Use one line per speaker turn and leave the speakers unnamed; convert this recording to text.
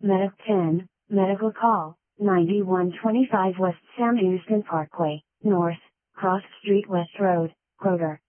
Medic 10, medical call, 9125 West Sam Houston Parkway, North, Cross Street West Road, Kroger.